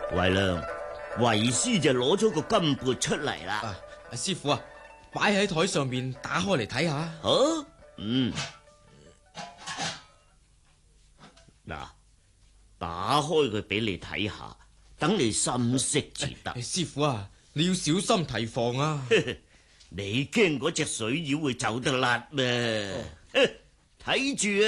惠良，為師就攞咗個金缽出嚟啦。 師傅啊，擺喺台上面，打開嚟睇下。 啊，嗱，打開佢俾你睇下，等你心識至得。 師傅啊，你要小心提防啊！ 你驚嗰隻水妖會走得甩咩？睇住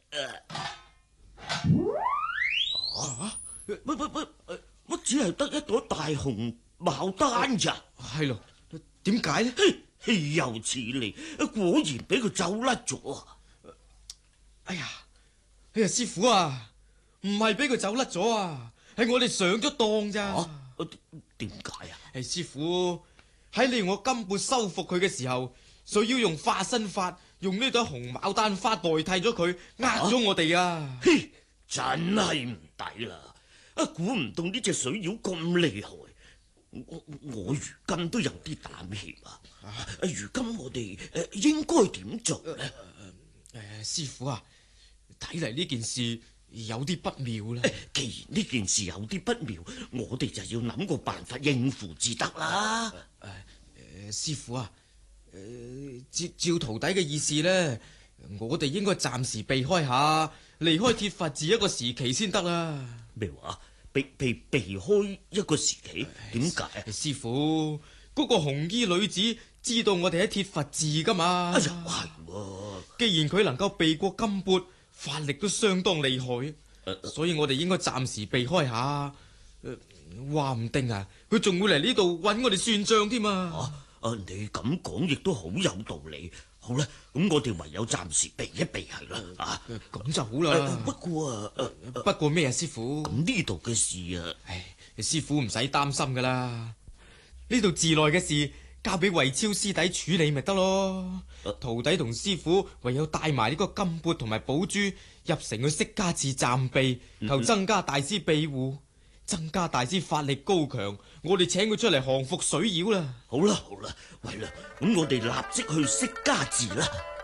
啊！乜只係得一朵大紅牡丹咋？ 係咯，點解呢？ 豈有此理！果然俾佢走甩咗。 哎呀，師傅啊，唔係俾佢走甩咗啊，係我哋上咗當咋？ 點解啊？ 師傅，喺你我金缽收復佢嘅時候，就要用化身法，用呢朵紅牡丹花代替咗佢，呃咗我哋啊！ 嘿，真係唔抵啦！估唔到呢隻水妖咁厲害，我如今都有啲膽怯啊！如今我哋應該點做呢？ 師傅啊，睇嚟呢件事有啲不妙啦。 既然呢件事有啲不妙，我哋就要諗個辦法應付至得啦。 師傅啊，照徒弟嘅意思呢，我哋應該暫時避開下，離開鐵佛寺一個時期先得啦。 咩話？避開一個時期？點解？ 師傅，嗰個紅衣女子知道我哋喺鐵佛寺噶嘛？ 哎呀，係。 既然佢能夠避過金缽，法力都相當厲害，所以我哋應該暫時避開下。話唔定啊，佢仲會嚟呢度揾我哋算賬添啊！ 你咁講亦都好有道理。好啦，咁我哋唯有暫時避一避係啦。 咁就好啦。不過咩啊，師傅？ 咁呢度嘅事啊， 師傅唔使擔心噶啦。呢度寺內嘅事交俾慧超師弟處理咪得咯。徒弟同師傅唯有帶埋呢個金缽同埋寶珠入城去釋迦寺暫避，求增加大師庇護。增加大師法力高強，我哋請佢出嚟降服水妖啦。 好啦，喂啦，咁我哋立即去釋迦寺啦。